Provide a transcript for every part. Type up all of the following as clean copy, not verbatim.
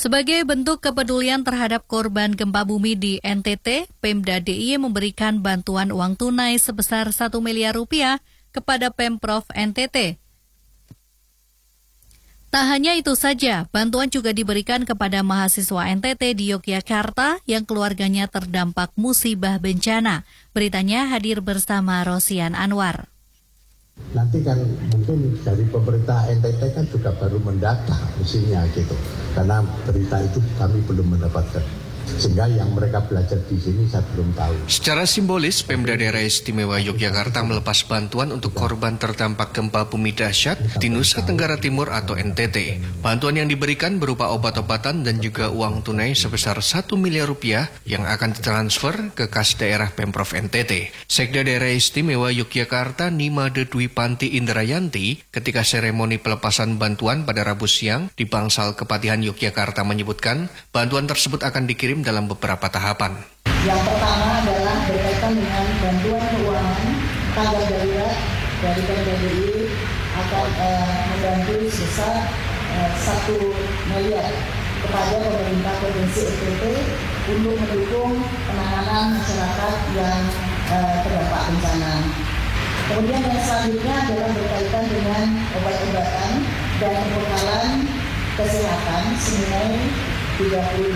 Sebagai bentuk kepedulian terhadap korban gempa bumi di NTT, Pemda DIY memberikan bantuan uang tunai sebesar 1 miliar rupiah kepada Pemprov NTT. Tak hanya itu saja, bantuan juga diberikan kepada mahasiswa NTT di Yogyakarta yang keluarganya terdampak musibah bencana. Beritanya hadir bersama Rosian Anwar. Nanti kan mungkin dari pemerintah NTT kan juga baru mendata isinya gitu. Karena berita itu kami belum mendapatkan. Sehingga yang mereka belajar di sini saya belum tahu. Secara simbolis, Pemda Daerah Istimewa Yogyakarta melepas bantuan untuk korban terdampak gempa bumi dahsyat di Nusa Tenggara Timur atau NTT. Bantuan yang diberikan berupa obat-obatan dan juga uang tunai sebesar 1 miliar rupiah yang akan ditransfer ke kas daerah Pemprov NTT. Sekda Daerah Istimewa Yogyakarta Nimade Dwi Panti Indrayanti ketika seremoni pelepasan bantuan pada Rabu siang di Bangsal Kepatihan Yogyakarta menyebutkan bantuan tersebut akan dikirim dalam beberapa tahapan. Yang pertama adalah berkaitan dengan bantuan keuangan tanggap darurat dari Pemda DIY akan membantu sebesar 1 miliar kepada pemerintah Provinsi NTT untuk mendukung penanganan masyarakat yang terdampak bencana. Kemudian yang selanjutnya adalah berkaitan dengan obat-obatan dan pembekalan kesehatan senilai 38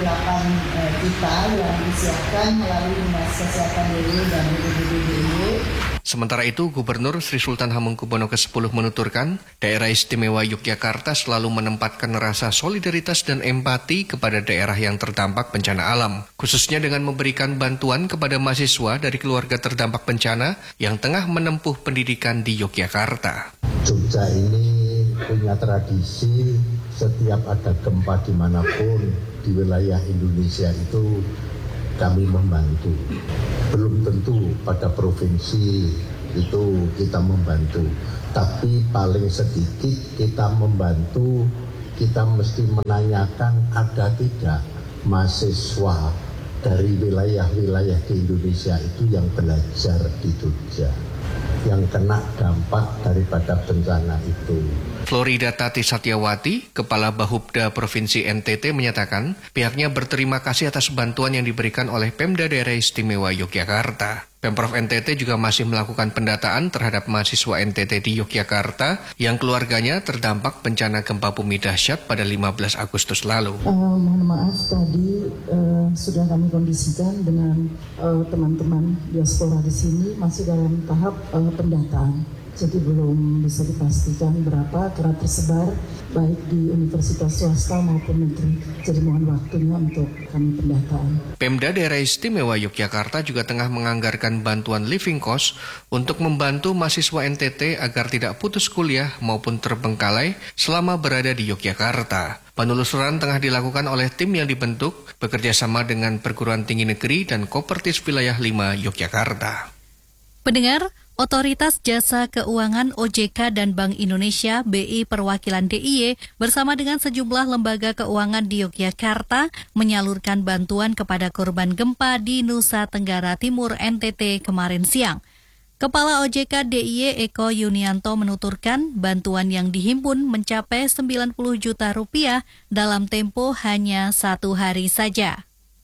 juta yang disiapkan melalui Dinas Kesehatan DIY dan BPBD DIY. Sementara itu, Gubernur Sri Sultan Hamengkubuwono ke-10 menuturkan, Daerah Istimewa Yogyakarta selalu menempatkan rasa solidaritas dan empati kepada daerah yang terdampak bencana alam, khususnya dengan memberikan bantuan kepada mahasiswa dari keluarga terdampak bencana yang tengah menempuh pendidikan di Yogyakarta. Jogja ini punya tradisi setiap ada gempa dimanapun di wilayah Indonesia itu kami membantu. Belum tentu pada provinsi itu kita membantu, tapi paling sedikit kita membantu, kita mesti menanyakan ada tidak mahasiswa dari wilayah-wilayah di Indonesia itu yang belajar di Jogja, yang kena dampak daripada bencana itu. Florida Tati Satyawati, Kepala Bahubda Provinsi NTT menyatakan pihaknya berterima kasih atas bantuan yang diberikan oleh Pemda Daerah Istimewa Yogyakarta. Pemprov NTT juga masih melakukan pendataan terhadap mahasiswa NTT di Yogyakarta yang keluarganya terdampak bencana gempa bumi dahsyat pada 15 Agustus lalu. Mohon maaf tadi sudah kami kondisikan dengan teman-teman diaspora di sini masih dalam tahap pendataan. Jadi belum bisa dipastikan berapa karena tersebar baik di universitas swasta maupun negeri. Jadi mohon waktunya untuk kami pendataan. Pemda Daerah Istimewa Yogyakarta juga tengah menganggarkan bantuan living cost untuk membantu mahasiswa NTT agar tidak putus kuliah maupun terbengkalai selama berada di Yogyakarta. Penelusuran tengah dilakukan oleh tim yang dibentuk bekerjasama dengan Perguruan Tinggi Negeri dan Kopertis Wilayah 5 Yogyakarta. Pendengar, Otoritas Jasa Keuangan OJK dan Bank Indonesia BI Perwakilan DIY bersama dengan sejumlah lembaga keuangan di Yogyakarta menyalurkan bantuan kepada korban gempa di Nusa Tenggara Timur NTT kemarin siang. Kepala OJK DIY Eko Yunianto menuturkan bantuan yang dihimpun mencapai 90 juta rupiah dalam tempo hanya 1 hari saja.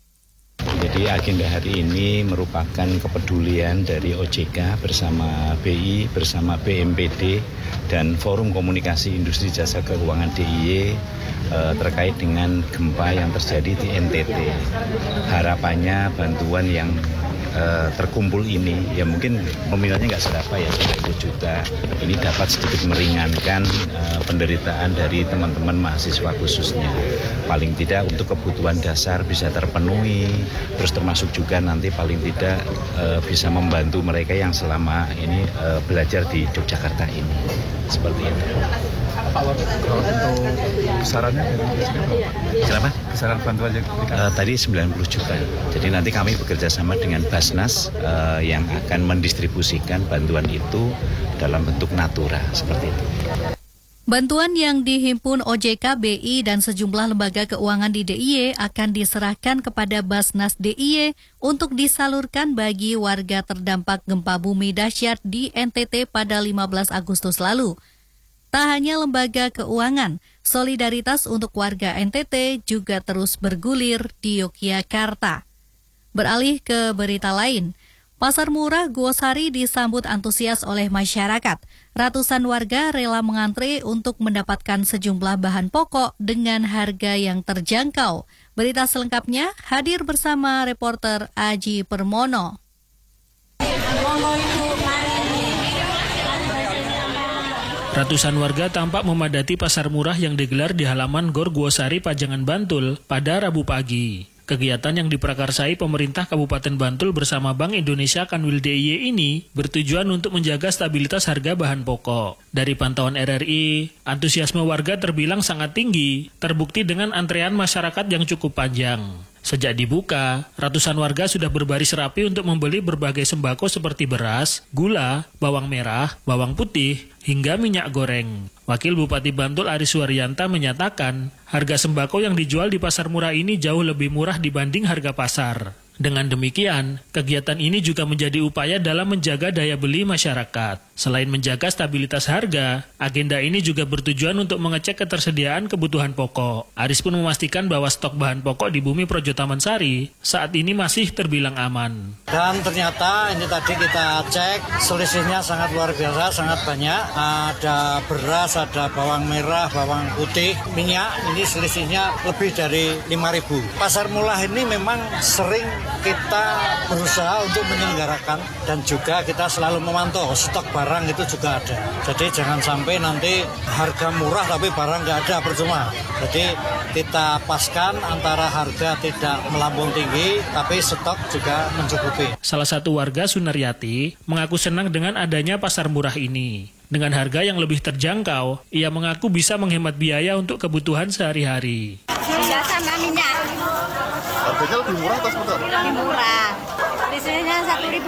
Jadi agenda hari ini merupakan kepedulian dari OJK bersama BI, bersama BMPD, dan Forum Komunikasi Industri Jasa Keuangan DIY terkait dengan gempa yang terjadi di NTT. Harapannya bantuan yang terkumpul ini, ya mungkin nominalnya nggak seberapa ya, 90 juta. Ini dapat sedikit meringankan penderitaan dari teman-teman mahasiswa khususnya. Paling tidak untuk kebutuhan dasar bisa terpenuhi, terus termasuk juga nanti paling tidak bisa membantu mereka yang selama ini belajar di Yogyakarta ini. Seperti itu. Kalau untuk besarannya Kenapa? besaran bantuan yang Tadi 90 juta. Jadi nanti kami bekerja sama dengan Basnas yang akan mendistribusikan bantuan itu dalam bentuk natura seperti itu. Bantuan yang dihimpun OJK, BI, dan sejumlah lembaga keuangan di DIY akan diserahkan kepada Basnas DIY untuk disalurkan bagi warga terdampak gempa bumi dahsyat di NTT pada 15 Agustus lalu. Tak hanya lembaga keuangan, solidaritas untuk warga NTT juga terus bergulir di Yogyakarta. Beralih ke berita lain, Pasar Murah Guosari disambut antusias oleh masyarakat. Ratusan warga rela mengantre untuk mendapatkan sejumlah bahan pokok dengan harga yang terjangkau. Berita selengkapnya hadir bersama reporter Aji Permono. Ratusan warga tampak memadati pasar murah yang digelar di halaman Gor Guosari, Pajangan, Bantul pada Rabu pagi. Kegiatan yang diprakarsai pemerintah Kabupaten Bantul bersama Bank Indonesia Kanwil DIY ini bertujuan untuk menjaga stabilitas harga bahan pokok. Dari pantauan RRI, antusiasme warga terbilang sangat tinggi, terbukti dengan antrean masyarakat yang cukup panjang. Sejak dibuka, ratusan warga sudah berbaris rapi untuk membeli berbagai sembako seperti beras, gula, bawang merah, bawang putih, hingga minyak goreng. Wakil Bupati Bantul Aris Suaryanta menyatakan, harga sembako yang dijual di pasar murah ini jauh lebih murah dibanding harga pasar. Dengan demikian, kegiatan ini juga menjadi upaya dalam menjaga daya beli masyarakat. Selain menjaga stabilitas harga, agenda ini juga bertujuan untuk mengecek ketersediaan kebutuhan pokok. Aris pun memastikan bahwa stok bahan pokok di Bumi Projo Taman Sari saat ini masih terbilang aman. Dan ternyata ini tadi kita cek, selisihnya sangat luar biasa, sangat banyak. Ada beras, ada bawang merah, bawang putih, minyak, ini selisihnya lebih dari 5.000. Pasar murah ini memang sering kita berusaha untuk menyelenggarakan dan juga kita selalu memantau stok barang itu juga ada. Jadi jangan sampai nanti harga murah tapi barang nggak ada, percuma. Jadi kita paskan antara harga tidak melambung tinggi tapi stok juga mencukupi. Salah satu warga, Sunaryati, mengaku senang dengan adanya pasar murah ini. Dengan harga yang lebih terjangkau, ia mengaku bisa menghemat biaya untuk kebutuhan sehari-hari. Iya, sama minyak. Harganya lebih murah atau sebentar? Lebih murah. Biasanya 1.400.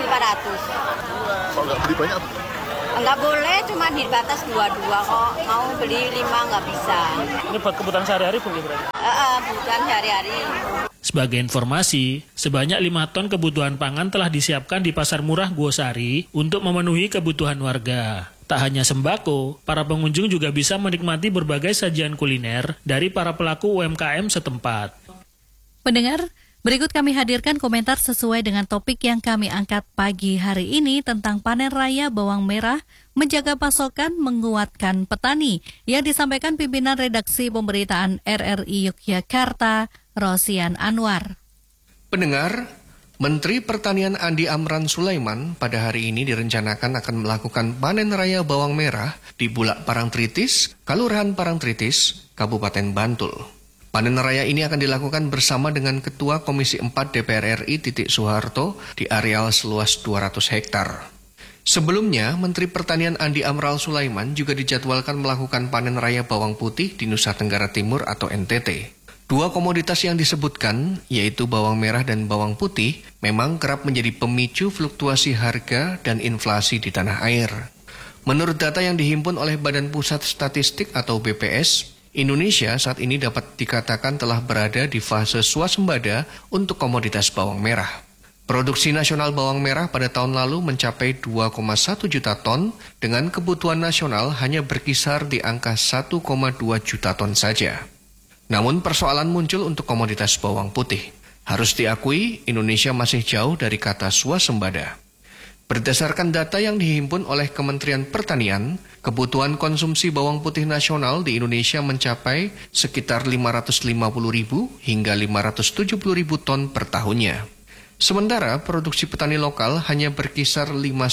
Kalau nggak beli banyak? Nggak boleh, cuma dibatas 2 kok. Mau beli 5 nggak bisa. Ini buat kebutuhan sehari-hari boleh berarti? Kebutuhan sehari-hari. Sebagai informasi, sebanyak 5 ton kebutuhan pangan telah disiapkan di Pasar Murah Guosari untuk memenuhi kebutuhan warga. Tak hanya sembako, para pengunjung juga bisa menikmati berbagai sajian kuliner dari para pelaku UMKM setempat. Pendengar, berikut kami hadirkan komentar sesuai dengan topik yang kami angkat pagi hari ini tentang panen raya bawang merah, menjaga pasokan, menguatkan petani, yang disampaikan pimpinan redaksi pemberitaan RRI Yogyakarta, Rosian Anwar. Pendengar, Menteri Pertanian Andi Amran Sulaiman pada hari ini direncanakan akan melakukan panen raya bawang merah di Bulak Parangtritis, Kelurahan Parangtritis, Kabupaten Bantul. Panen raya ini akan dilakukan bersama dengan Ketua Komisi 4 DPR RI Titik Soeharto di areal seluas 200 hektar. Sebelumnya, Menteri Pertanian Andi Amran Sulaiman juga dijadwalkan melakukan panen raya bawang putih di Nusa Tenggara Timur atau NTT. Dua komoditas yang disebutkan, yaitu bawang merah dan bawang putih, memang kerap menjadi pemicu fluktuasi harga dan inflasi di tanah air. Menurut data yang dihimpun oleh Badan Pusat Statistik atau BPS, Indonesia saat ini dapat dikatakan telah berada di fase swasembada untuk komoditas bawang merah. Produksi nasional bawang merah pada tahun lalu mencapai 2,1 juta ton, dengan kebutuhan nasional hanya berkisar di angka 1,2 juta ton saja. Namun persoalan muncul untuk komoditas bawang putih. Harus diakui, Indonesia masih jauh dari kata swasembada. Berdasarkan data yang dihimpun oleh Kementerian Pertanian, kebutuhan konsumsi bawang putih nasional di Indonesia mencapai sekitar 550.000 hingga 570.000 ton per tahunnya. Sementara produksi petani lokal hanya berkisar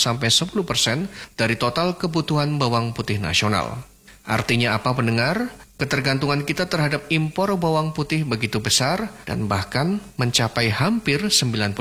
5-10% dari total kebutuhan bawang putih nasional. Artinya apa, pendengar? Ketergantungan kita terhadap impor bawang putih begitu besar dan bahkan mencapai hampir 95%.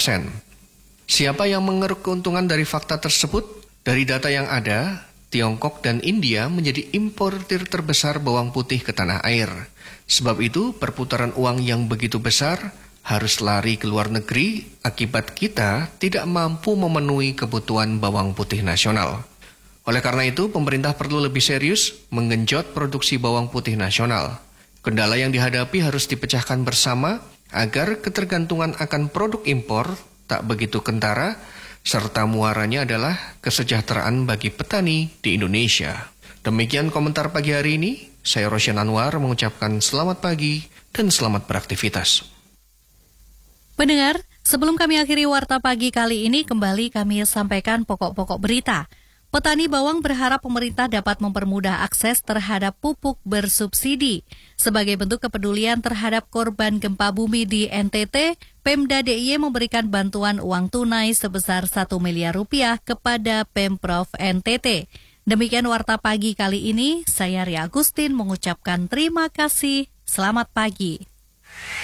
Siapa yang mengeruk keuntungan dari fakta tersebut? Dari data yang ada, Tiongkok dan India menjadi importir terbesar bawang putih ke tanah air. Sebab itu, perputaran uang yang begitu besar harus lari ke luar negeri akibat kita tidak mampu memenuhi kebutuhan bawang putih nasional. Oleh karena itu, pemerintah perlu lebih serius menggenjot produksi bawang putih nasional. Kendala yang dihadapi harus dipecahkan bersama agar ketergantungan akan produk impor tak begitu kentara, serta muaranya adalah kesejahteraan bagi petani di Indonesia. Demikian komentar pagi hari ini. Saya Rosyan Anwar mengucapkan selamat pagi dan selamat beraktivitas. Pendengar, sebelum kami akhiri Warta Pagi kali ini, kembali kami sampaikan pokok-pokok berita. Petani bawang berharap pemerintah dapat mempermudah akses terhadap pupuk bersubsidi. Sebagai bentuk kepedulian terhadap korban gempa bumi di NTT, Pemda DIY memberikan bantuan uang tunai sebesar 1 miliar rupiah kepada Pemprov NTT. Demikian Warta Pagi kali ini, saya Ria Agustin mengucapkan terima kasih. Selamat pagi.